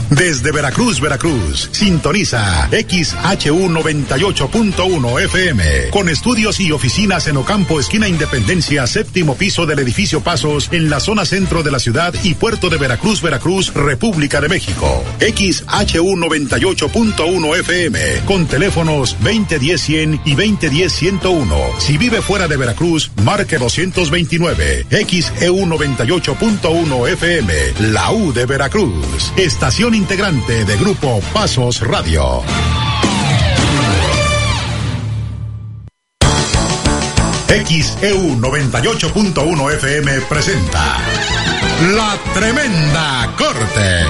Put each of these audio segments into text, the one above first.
Desde Veracruz, sintoniza XHU 98.1 FM, con estudios y oficinas en Ocampo, esquina Independencia, séptimo piso del edificio Pasos, en la zona centro de la ciudad y puerto de Veracruz, República de México. XHU 98.1 FM, con teléfonos 2010-100 y 2010-101. Si vive fuera de Veracruz, marque 229. XEU 98.1 FM, la U de Veracruz. Estación integrante de Grupo Pasos Radio. XEU 98.1 FM presenta La Tremenda Corte.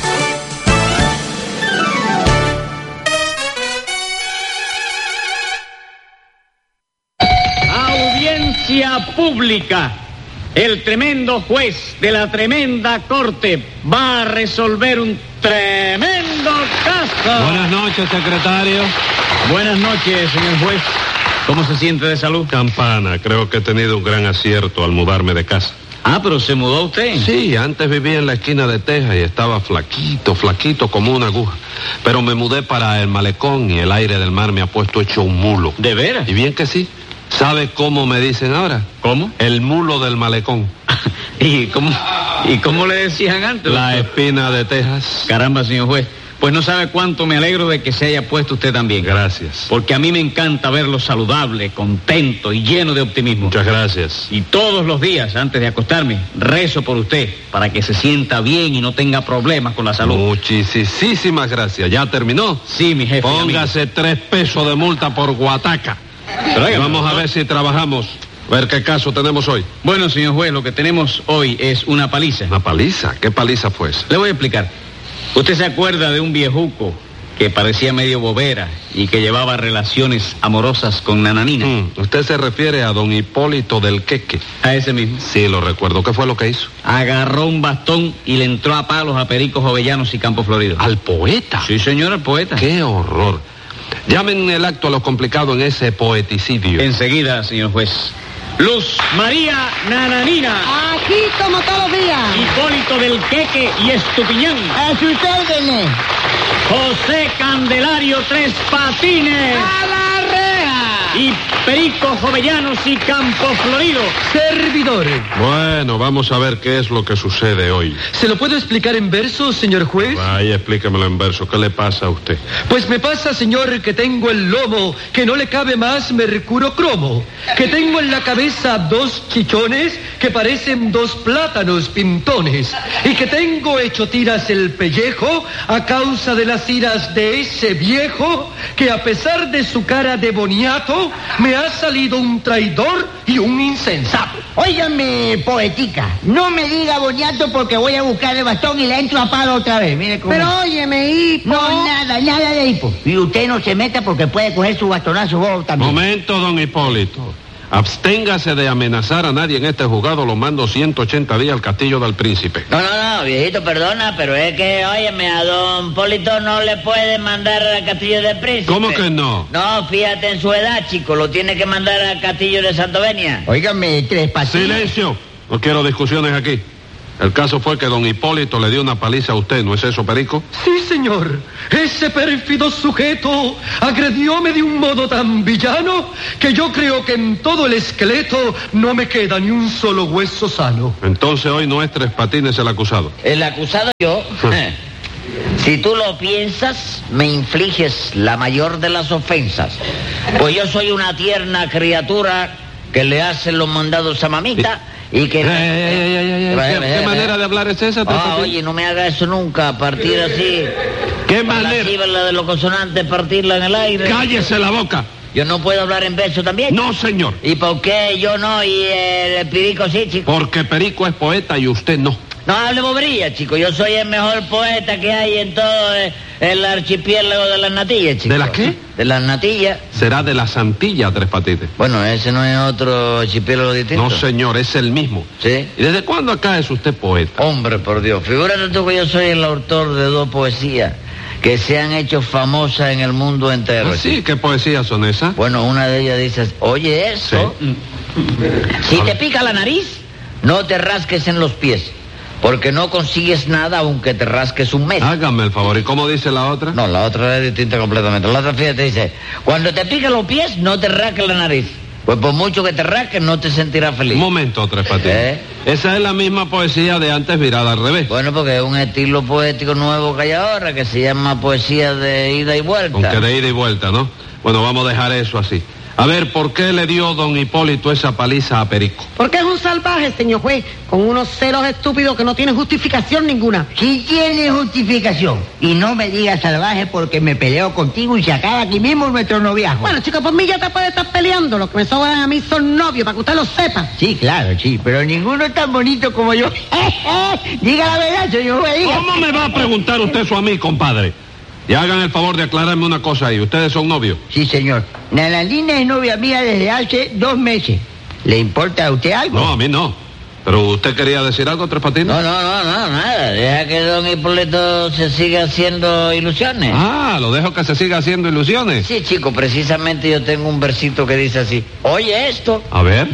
Audiencia pública. El tremendo juez de la tremenda corte va a resolver un tremendo caso. Buenas noches, secretario. Buenas noches, señor juez. ¿Cómo se siente de salud? Campana, creo que he tenido un gran acierto al mudarme de casa. Ah, pero ¿se mudó usted? Sí, antes vivía en la esquina de Texas y estaba flaquito como una aguja. Pero me mudé para el malecón y el aire del mar me ha puesto hecho un mulo. ¿De veras? Y bien que sí. ¿Sabe cómo me dicen ahora? ¿Cómo? El mulo del malecón. ¿Y cómo le decían antes? La espina de Texas. Caramba, señor juez. Pues no sabe cuánto me alegro de que se haya puesto usted también. Gracias. Porque a mí me encanta verlo saludable, contento y lleno de optimismo. Muchas gracias. Y todos los días, antes de acostarme, rezo por usted, para que se sienta bien y no tenga problemas con la salud. Muchísimas gracias. ¿Ya terminó? Sí, mi jefe. Póngase 3 pesos de multa por guataca. Pero vamos a ver si trabajamos. A ver qué caso tenemos hoy. Bueno, señor juez, lo que tenemos hoy es una paliza. ¿Una paliza? ¿Qué paliza fue esa? Le voy a explicar. ¿Usted se acuerda de un viejuco que parecía medio bobera y que llevaba relaciones amorosas con Nananina? Usted se refiere a don Hipólito del Queque. A ese mismo. Sí, lo recuerdo. ¿Qué fue lo que hizo? Agarró un bastón y le entró a palos a Perico Jovellanos y Campo Florido. ¿Al poeta? Sí, señor, al poeta. ¡Qué horror! Llamen el acto a lo complicado en ese poeticidio. Enseguida, señor juez. Luz María Nananina. Aquí como todos los días. Hipólito del Queque y Estupiñán. A sus órdenes. José Candelario Tres Patines. A la reja. Y Perico Jovellanos y Campo Florido. Servidores. Bueno, vamos a ver qué es lo que sucede hoy. ¿Se lo puedo explicar en verso, señor juez? Vaya, explíquemelo en verso. ¿Qué le pasa a usted? Pues me pasa, señor, que tengo el lomo, que no le cabe más mercurio cromo. Que tengo en la cabeza 2 chichones que parecen 2 plátanos pintones. Y que tengo hecho tiras el pellejo a causa de las iras de ese viejo que a pesar de su cara de boniato me ha salido un traidor y un insensato. Óigame, poetica, no me diga boniato porque voy a buscar el bastón y le entro a palo otra vez. Mire cómo. Pero óyeme, hipo. No, nada de hipo. Y usted no se meta porque puede coger su bastonazo vos también. Momento, don Hipólito. Absténgase de amenazar a nadie en este juzgado. Lo mando 180 días al Castillo del Príncipe. No, viejito, perdona, pero es que, óyeme, a don Polito no le puede mandar al Castillo del Príncipe. ¿Cómo que no? No, fíjate en su edad, chico, lo tiene que mandar al Castillo de Santovenia. Óigame, Tres Patines. Silencio. No quiero discusiones aquí. El caso fue que don Hipólito le dio una paliza a usted, ¿no es eso, Perico? Sí, señor. Ese pérfido sujeto agredióme de un modo tan villano que yo creo que en todo el esqueleto no me queda ni un solo hueso sano. Entonces hoy no es Tres Patines el acusado. El acusado yo. Si tú lo piensas, me infliges la mayor de las ofensas. Pues yo soy una tierna criatura que le hacen los mandados a mamita. Y que... ¿Qué manera de hablar es esa? Oye, no me haga eso nunca, partir así. ¿Qué manera? La de los consonantes, partirla en el aire. ¡Cállese la boca! ¿Yo no puedo hablar en verso también? No, señor. ¿Y por qué yo no y el Perico sí, chico? Porque Perico es poeta y usted no. No hable bobería, chico. Yo soy el mejor poeta que hay en todo el archipiélago de las Natillas, chico. ¿De las qué? De las Natillas. Será de las Antillas, Tres Patines. Bueno, ese no es otro archipiélago distinto. No, señor, es el mismo. ¿Sí? ¿Y desde cuándo acá es usted poeta? Hombre, por Dios. Figúrate tú que yo soy el autor de 2 poesías que se han hecho famosas en el mundo entero. Sí, ¿qué poesías son esas? Bueno, una de ellas dice, oye eso, si te pica la nariz, no te rasques en los pies. porque no consigues nada aunque te rasques un mes. Hágame el favor, ¿y cómo dice la otra? No, la otra es distinta completamente. La otra, fíjate, dice, cuando te piquen los pies, no te rasques la nariz. Pues por mucho que te rasques, no te sentirás feliz. Un momento, Tres Patines. Esa es la misma poesía de antes virada al revés. Bueno, porque es un estilo poético nuevo que hay ahora, que se llama poesía de ida y vuelta. Aunque de ida y vuelta, ¿no? Bueno, vamos a dejar eso así. A ver, ¿por qué le dio don Hipólito esa paliza a Perico? Porque es un salvaje, señor juez, con unos celos estúpidos que no tienen justificación ninguna. Sí tiene justificación. Y no me digas salvaje porque me peleo contigo y se acaba aquí mismo nuestro noviazgo. Bueno, chicos, por mí ya te puede estar peleando. Lo que me sobran a mí son novios, para que usted lo sepa. Sí, claro, sí, pero ninguno tan bonito como yo. Diga la verdad, señor juez, diga. ¿Cómo me va a preguntar usted eso a mí, compadre? Y hagan el favor de aclararme una cosa ahí. ¿Ustedes son novios? Sí, señor. Nananina es novia mía desde hace 2 meses. ¿Le importa a usted algo? No, a mí no. ¿Pero usted quería decir algo, Tres Patines? No, nada. Deja que don Hipólito se siga haciendo ilusiones. Ah, lo dejo que se siga haciendo ilusiones. Sí, chico, precisamente yo tengo un versito que dice así. Oye esto. A ver.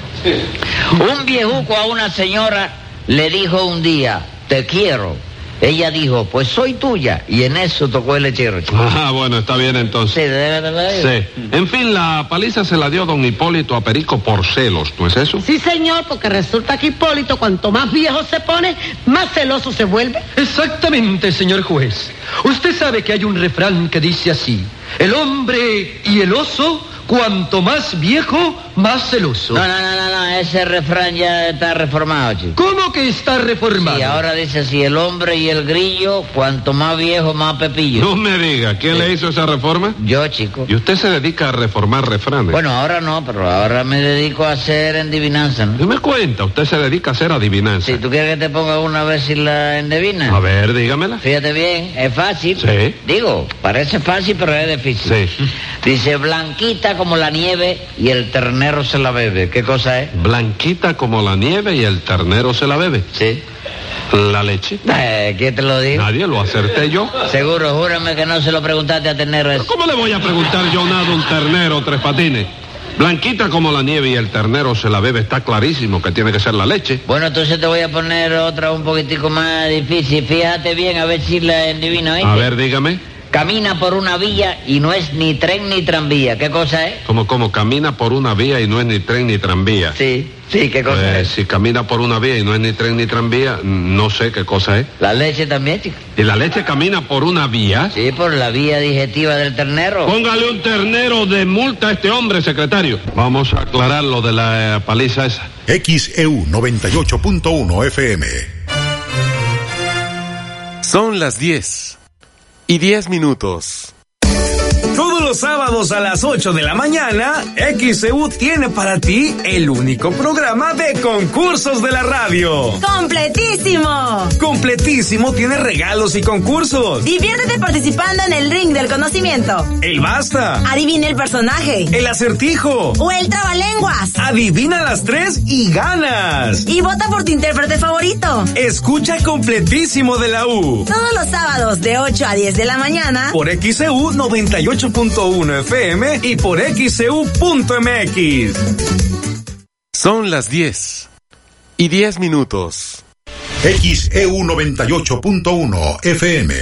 Un viejuco a una señora le dijo un día, te quiero. Ella dijo, pues soy tuya. Y en eso tocó el lechero, chico. Ah, bueno, está bien entonces. Sí. En fin, la paliza se la dio don Hipólito a Perico por celos, ¿no es eso? Sí, señor, porque resulta que Hipólito, cuanto más viejo se pone, más celoso se vuelve. Exactamente, señor juez. Usted sabe que hay un refrán que dice así: el hombre y el oso, cuanto más viejo, más celoso. No, ese refrán ya está reformado, chico. ¿Cómo que está reformado? Sí, ahora dice así, el hombre y el grillo, cuanto más viejo, más pepillo. No me diga, ¿quién le hizo esa reforma? Yo, chico. ¿Y usted se dedica a reformar refranes? Bueno, ahora no, pero ahora me dedico a hacer adivinanza, ¿no? ¿Qué me cuenta? Usted se dedica a hacer adivinanza. Si tú quieres que te ponga una vez si la endivina. A ver, dígamela. Fíjate bien, es fácil. Sí. Digo, parece fácil, pero es difícil. Sí. Dice, blanquita como la nieve y el ternero se la bebe. ¿Qué cosa es? Blanquita como la nieve y el ternero se la bebe. Sí. La leche. ¿Quién te lo dijo? Nadie, lo acerté yo. Seguro, júrame que no se lo preguntaste a ternero eso. ¿Cómo le voy a preguntar yo nada a un ternero, Tres Patines? Blanquita como la nieve y el ternero se la bebe, está clarísimo que tiene que ser la leche. Bueno, entonces te voy a poner otra un poquitico más difícil. Fíjate bien a ver si la endivino, ¿eh? A ver, dígame. Camina por una vía y no es ni tren ni tranvía. ¿Qué cosa es? ¿Cómo? Camina por una vía y no es ni tren ni tranvía. Sí, ¿qué cosa es? Si camina por una vía y no es ni tren ni tranvía, no sé qué cosa es. La leche también, chico. ¿Y la leche camina por una vía? Sí, por la vía digestiva del ternero. Póngale un ternero de multa a este hombre, secretario. Vamos a aclarar lo de la paliza esa. XEU 98.1 FM. Son las 10:10. Todos los sábados a las 8 de la mañana, XEU tiene para ti el único programa de concursos de la radio. ¡Completísimo! Completísimo tiene regalos y concursos. Diviértete participando en el ring del conocimiento. El basta. Adivina el personaje. El acertijo. O el trabalenguas. Adivina las 3 y ganas. Y vota por tu intérprete favorito. Escucha Completísimo de la U. Todos los sábados de 8 a 10 de la mañana. Por XEU 98.1 FM y por XEU.mx. Son las 10:10. XEU 98.1 FM.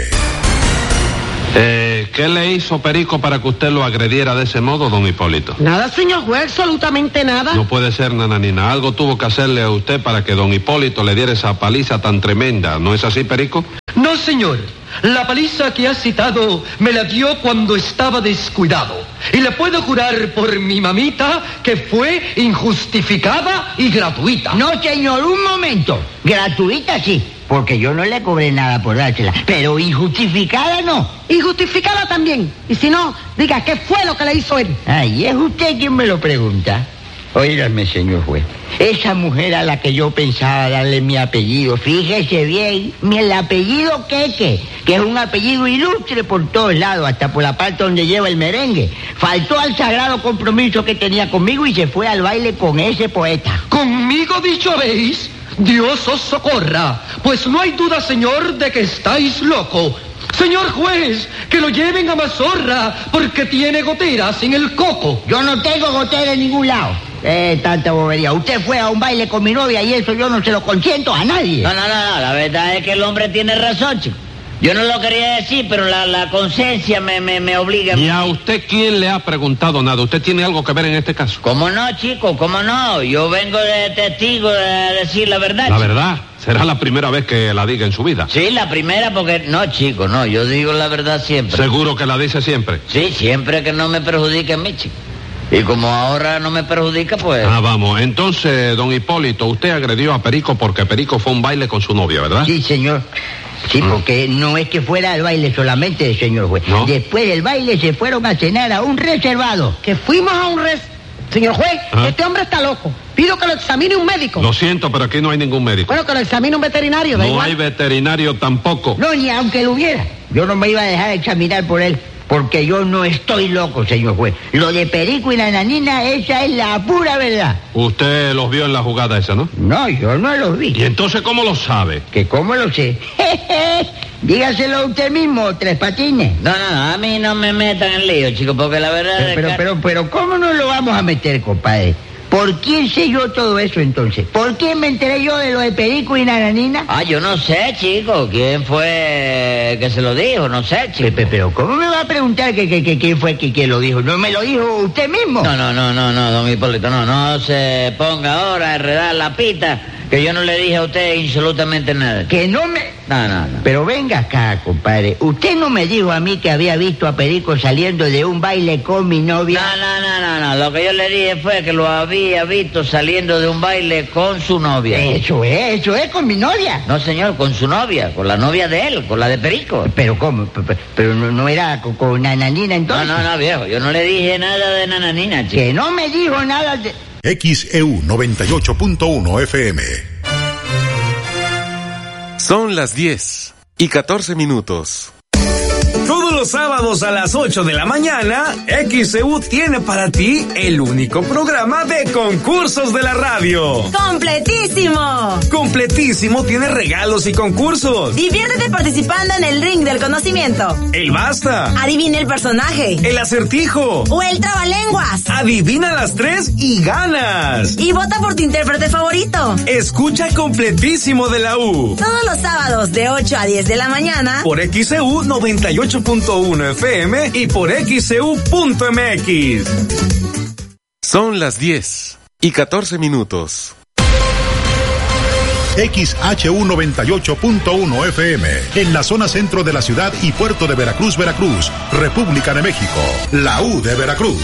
¿Qué le hizo Perico para que usted lo agrediera de ese modo, don Hipólito? Nada, señor juez, absolutamente nada. No puede ser, nananina. Algo tuvo que hacerle a usted para que don Hipólito le diera esa paliza tan tremenda. ¿No es así, Perico? No, señor. La paliza que has citado me la dio cuando estaba descuidado. Y le puedo jurar por mi mamita que fue injustificada y gratuita. No, señor, un momento. Gratuita sí, porque yo no le cobré nada por dársela. Pero injustificada no. Injustificada también. Y si no, diga, ¿qué fue lo que le hizo él? Ay, ¿es usted quien me lo pregunta? Óigame, señor juez. Esa mujer a la que yo pensaba darle mi apellido, fíjese bien, el apellido Queque, que es un apellido ilustre por todos lados, hasta por la parte donde lleva el merengue, faltó al sagrado compromiso que tenía conmigo y se fue al baile con ese poeta. ¿Conmigo dicho habéis? Dios os socorra, pues no hay duda, señor, de que estáis loco. Señor juez, que lo lleven a Mazorra porque tiene goteras en el coco. Yo no tengo gotera en ningún lado. Tanta bobería. Usted fue a un baile con mi novia y eso yo no se lo consiento a nadie. No, la verdad es que el hombre tiene razón, chico. Yo no lo quería decir, pero la conciencia me obliga. ¿Y a usted quién le ha preguntado nada? ¿Usted tiene algo que ver en este caso? ¿Cómo no, chico? ¿Cómo no? Yo vengo de testigo de decir la verdad. ¿La chico. verdad? ¿Será la primera vez que la diga en su vida? Sí, la primera porque... No, chico, no. Yo digo la verdad siempre. ¿Seguro que la dice siempre? Sí, siempre que no me perjudique a mí, chico. Y como ahora no me perjudica, pues... Vamos. Entonces, don Hipólito, usted agredió a Perico porque Perico fue a un baile con su novia, ¿verdad? Sí, señor. Sí, porque no es que fuera al baile solamente, señor juez. ¿No? Después del baile se fueron a cenar a un reservado. Que fuimos a un Señor juez, este hombre está loco. Pido que lo examine un médico. Lo siento, pero aquí no hay ningún médico. Bueno, que lo examine un veterinario, da No igual. hay veterinario tampoco. No, ni aunque lo hubiera. Yo no me iba a dejar examinar por él. Porque yo no estoy loco, señor juez. Lo de Perico y la nanina, esa es la pura verdad. Usted los vio en la jugada esa, ¿no? No, yo no los vi. ¿Y entonces cómo lo sabe? ¿Que cómo lo sé? Dígaselo usted mismo, Tres Patines. No, a mí no me metan en lío, chico, porque la verdad es que... Pero, ¿cómo no lo vamos a meter, compadre? ¿Por quién sé yo todo eso entonces? ¿Por quién me enteré yo de lo de Perico y Nananina? Yo no sé, chico. ¿Quién fue que se lo dijo? No sé, chico. Pero ¿cómo me va a preguntar quién fue que lo dijo? ¿No me lo dijo usted mismo? No, don Hipólito, no se ponga ahora a enredar la pita, que yo no le dije a usted absolutamente nada. Que no me... No. Pero venga acá, compadre. Usted no me dijo a mí que había visto a Perico saliendo de un baile con mi novia. No. Lo que yo le dije fue que lo había visto saliendo de un baile con su novia. Eso es con mi novia. No, señor, con su novia, con la novia de él, con la de Perico. ¿Pero cómo? ¿Pero no era con Nananina entonces? No, viejo, yo no le dije nada de Nananina, chico. Que no me dijo nada de... XEU 98.1 FM. Son las 10:14. Todos los sábados a las 8 de la mañana, XEU tiene para ti el único programa de concursos de la radio. ¡Completísimo! Completísimo tiene regalos y concursos. Diviértete participando en el ring del conocimiento. El basta. Adivina el personaje. El acertijo. O el trabalenguas. Adivina las 3 y ganas. Y vota por tu intérprete favorito. Escucha Completísimo de la U. Todos los sábados de 8 a 10 de la mañana. Por XEU 98.1 FM y por XEU.mx. Son las 10:14. XHU 98.1 FM, en la zona centro de la ciudad y puerto de Veracruz, República de México, la U de Veracruz.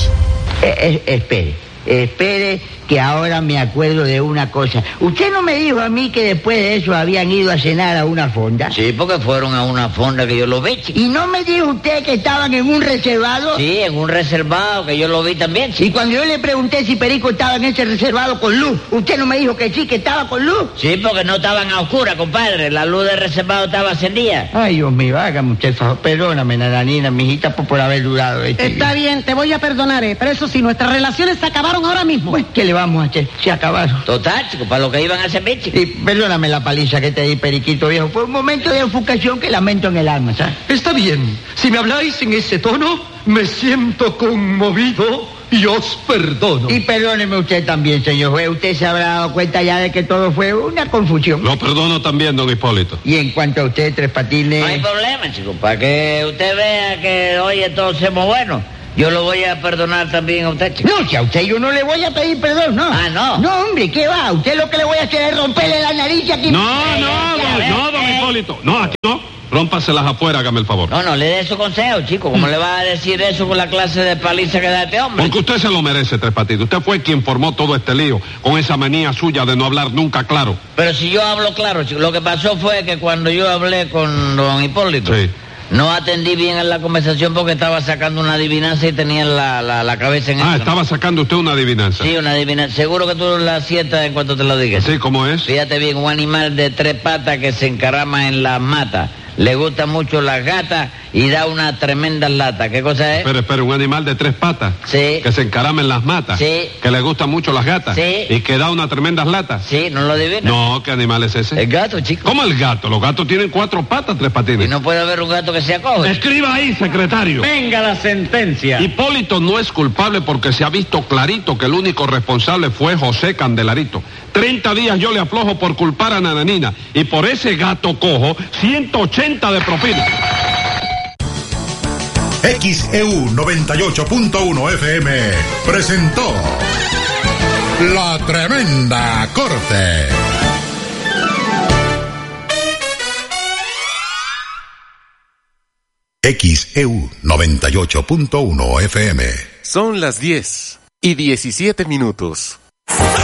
Espere, que ahora me acuerdo de una cosa. ¿Usted no me dijo a mí que después de eso habían ido a cenar a una fonda? Sí, porque fueron a una fonda que yo lo vi, chico. ¿Y no me dijo usted que estaban en un reservado? Sí, en un reservado que yo lo vi también, chico. Y cuando yo le pregunté si Perico estaba en ese reservado con luz, ¿usted no me dijo que sí, que estaba con luz? Sí, porque no estaban a oscuras, compadre. La luz del reservado estaba encendida. Ay, Dios mío, hágame usted favor. Perdóname, Nananina, mijita, por haber dudado. Está bien, te voy a perdonar, pero eso sí, nuestras relaciones se acabaron ahora mismo. Pues, ¿qué le vamos a hacer? Se acabaron. Total, chico, para lo que iban a servir, chico. Y perdóname la paliza que te di, Periquito viejo. Fue un momento de ofuscación que lamento en el alma, ¿sabes? Está bien. Si me habláis en ese tono, me siento conmovido y os perdono. Y perdóneme usted también, señor juez. Usted se habrá dado cuenta ya de que todo fue una confusión. Lo perdono también, don Hipólito. Y en cuanto a usted, Tres Patines... No hay problema, chico. Para que usted vea que hoy todos somos buenos. Yo lo voy a perdonar también a usted, chico. No, si a usted yo no le voy a pedir perdón, no. ¿No? No, hombre, ¿qué va? A usted lo que le voy a hacer es romperle la nariz aquí. No, don Hipólito. No, aquí no. Rómpaselas afuera, hágame el favor. No le dé su consejo, chico. ¿Cómo le va a decir eso con la clase de paliza que da este hombre? Porque usted se lo merece, Tres Patines. Usted fue quien formó todo este lío, con esa manía suya de no hablar nunca claro. Pero si yo hablo claro, chico. Lo que pasó fue que cuando yo hablé con don Hipólito... Sí. No atendí bien en la conversación porque estaba sacando una adivinanza y tenía la cabeza en eso. Estaba sacando usted una adivinanza. Sí, una adivinanza. Seguro que tú la aciertas en cuanto te lo digas. Sí, ¿cómo es? Fíjate bien, un animal de 3 patas que se encarama en la mata. Le gustan mucho las gatas y da una tremenda lata. ¿Qué cosa es? Espera, un animal de 3 patas. Sí. Que se encarama en las matas. Sí. Que le gustan mucho las gatas. Sí. Y que da una tremenda lata. Sí, ¿no lo adivina? No, ¿qué animal es ese? El gato, chico. ¿Cómo el gato? Los gatos tienen 4 patas, 3 patines. ¿Y no puede haber un gato que sea cojo? Escriba ahí, secretario. Venga la sentencia. Hipólito no es culpable porque se ha visto clarito que el único responsable fue José Candelarito. 30 días yo le aflojo por culpar a Nananina y por ese gato cojo 180 de propina. XEU 98.1 FM presentó La Tremenda Corte. XEU 98.1 FM. Son las 10:17.